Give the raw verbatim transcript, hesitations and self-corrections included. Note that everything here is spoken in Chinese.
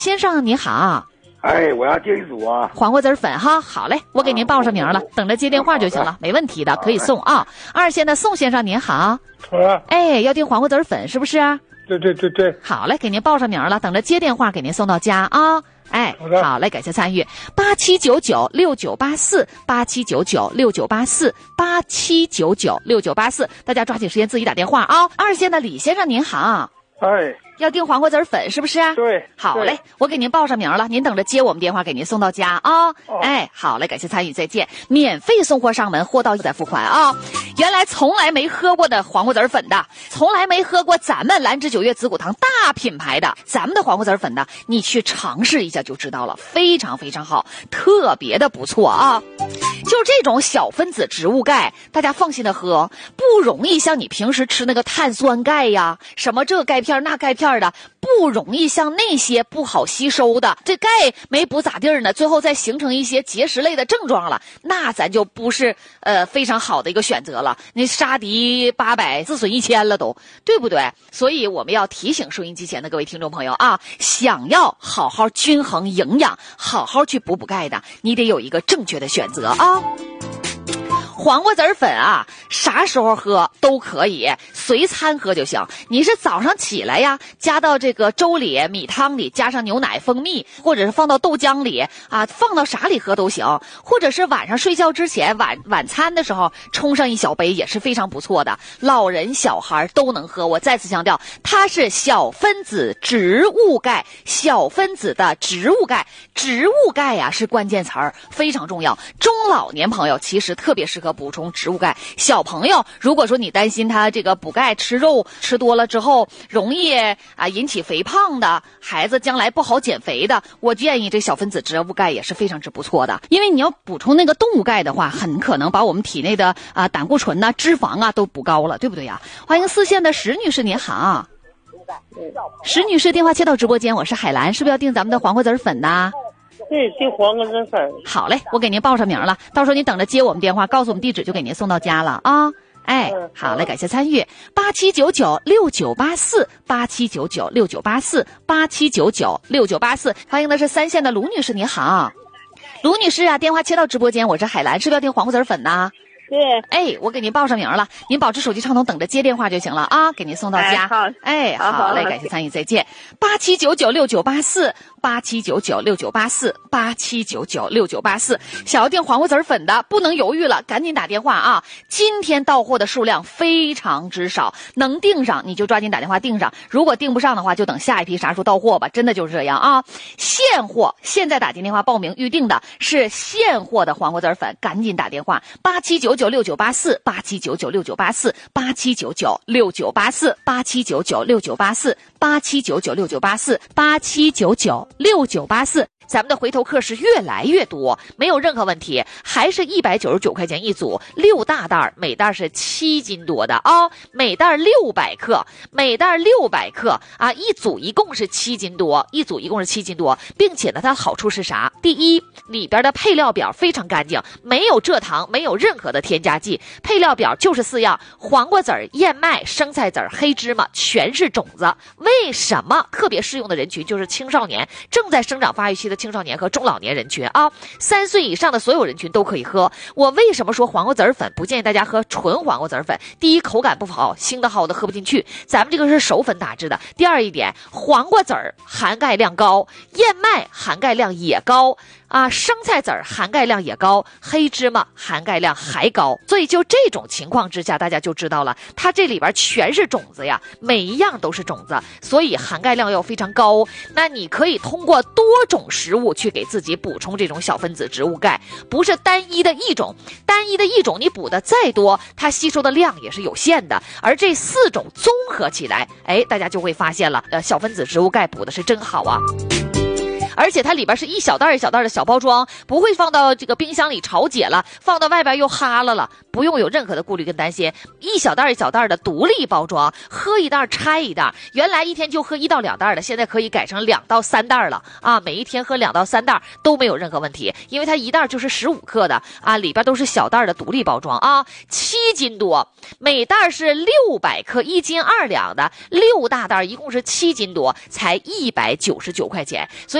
先生你好。 哎，我要订一组啊， 黄瓜籽粉哈，好嘞，我给您报上名了，等着接电话就行了，没问题的，可以送啊。二线的宋先生您好。 啊， 哎，要订黄瓜籽粉是不是？ 对对对对。 好嘞，给您报上名了，等着接电话给您送到家啊。哎，好嘞，感谢参与。八七九九六九八四，八七九九六九八四，八七九九六九八四，大家抓紧时间自己打电话啊。二线的李先生您好。 哎， 要订黄瓜籽粉是不是？ 对， 好嘞，我给您报上名了，您等着接我们电话给您送到家啊。 哦、 哎，好嘞，感谢参与，再见。免费送货上门，货到再付款啊。原来从来没喝过的黄瓜籽粉的，从来没喝过咱们兰芝九月紫骨堂大品牌的咱们的黄瓜籽粉的，你去尝试一下就知道了，非常非常好，特别的不错啊。就这种小分子植物钙，大家放心的喝，不容易像你平时吃那个碳酸钙呀，什么这钙片那钙片的，不容易像那些不好吸收的，这钙没补咋地呢，最后再形成一些结石类的症状了，那咱就不是呃非常好的一个选择了，那杀敌八百自损一千了都，对不对？所以我们要提醒收音机前的各位听众朋友啊，想要好好均衡营养，好好去补补钙的，你得有一个正确的选择啊。黄瓜籽粉啊，啥时候喝都可以，随餐喝就行。你是早上起来呀，加到这个粥里、米汤里，加上牛奶、蜂蜜，或者是放到豆浆里啊，放到啥里喝都行。或者是晚上睡觉之前，晚晚餐的时候冲上一小杯也是非常不错的，老人小孩都能喝。我再次强调，它是小分子植物钙，小分子的植物钙，植物钙呀、啊、是关键词儿，非常重要。中老年朋友其实特别适合补充植物钙，小朋友如果说你担心他这个补钙吃肉吃多了之后容易啊引起肥胖的孩子，将来不好减肥的，我建议这小分子植物钙也是非常之不错的。因为你要补充那个动物钙的话，很可能把我们体内的啊胆固醇呐、脂肪啊都补高了，对不对呀？欢迎四线的石女士您好。石女士电话接到直播间，我是海兰，是不是要订咱们的黄瓜籽粉呢？ 对，订黄瓜籽粉。 好嘞，我给您报上名了，到时候您等着接我们电话，告诉我们地址就给您送到家了啊。哎，好嘞，感谢参与。八七九九六九八四，八七九九六九八四，八七九九六九八四。欢迎的是三线的卢女士，你好。卢女士啊，电话切到直播间，我是海兰，是不是要订黄瓜籽粉呢？ 对， 哎，我给您报上名了，您保持手机畅通，等着接电话就行了啊，给您送到家。 哎，好， 哎，好, 好嘞，感谢参与，再见。八七九九六九八四，八七九九六九八四，八七九九六九八四。想要订黄瓜籽粉的，不能犹豫了，赶紧打电话啊！今天到货的数量非常之少，能订上你就抓紧打电话订上，如果订不上的话，就等下一批啥时候到货吧，真的就是这样啊！现货，现在打进电话报名预定的是现货的黄瓜籽粉，赶紧打电话，八七九九六九八四，八七九九六九八四，八七九九六九八四，八七九九六九八四，八七九九六九八四，八七九九六九八四。咱们的回头客是越来越多，没有任何问题，还是一百九十九块钱一组，六大袋，每袋是七斤多的啊、哦，每袋六百克，每袋六百克啊，一组一共是七斤多，一组一共是七斤多，并且呢，它好处是啥？第一，里边的配料表非常干净，没有蔗糖，没有任何的添加剂，配料表就是四样：黄瓜籽、燕麦、生菜籽、黑芝麻，全是种子。为什么特别适用的人群就是青少年，正在生长发育期的青少年和中老年人群啊，三岁以上的所有人群都可以喝。我为什么说黄瓜籽粉不建议大家喝纯黄瓜籽粉？第一，口感不好，腥的好的喝不进去，咱们这个是熟粉打制的。第二一点，黄瓜籽含钙量高，燕麦含钙量也高啊，生菜籽含钙量也高，黑芝麻含钙量还高。所以就这种情况之下，大家就知道了，它这里边全是种子呀，每一样都是种子，所以含钙量要非常高。那你可以通过多种食物去给自己补充这种小分子植物钙，不是单一的一种，单一的一种你补的再多，它吸收的量也是有限的。而这四种综合起来，哎，大家就会发现了，呃，小分子植物钙补的是真好啊。 而且它里边是一小袋一小袋的小包装，不会放到这个冰箱里潮解了，放到外边又哈了了，不用有任何的顾虑跟担心。一小袋一小袋的独立包装，喝一袋拆一袋，原来一天就喝一到两袋的，现在可以改成两到三袋了啊！每一天喝两到三袋都没有任何问题，因为它一袋就是十五克的啊，里边都是小袋的独立包装啊，七斤多，每袋是六百克，一斤二两的，六大袋一共是七斤多，才一百九十九块钱，所以。